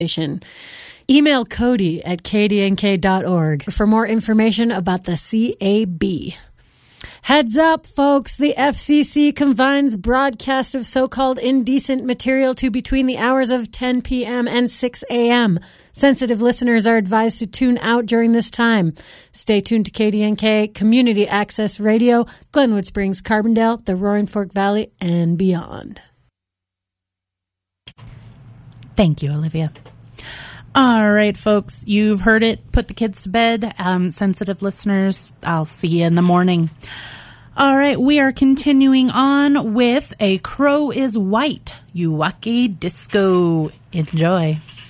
Email Cody at kdnk.org for more information about the CAB. Heads up, folks. The FCC confines broadcast of so-called indecent material to between the hours of 10 p.m. and 6 a.m. Sensitive listeners are advised to tune out during this time. Stay tuned to KDNK, Community Access Radio, Glenwood Springs, Carbondale, the Roaring Fork Valley, and beyond. Thank you, Olivia. All right, folks, you've heard it. Put the kids to bed. Sensitive listeners, I'll see you in the morning. All right, we are continuing on with A Crow is White, Uwake Disco. Enjoy.